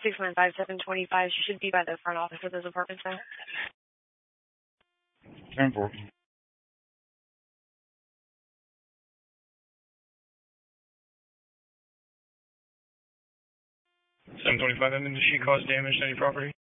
695-725. She should be by the front office of those apartments now. 10-4. 725, and did she cause damage to any property?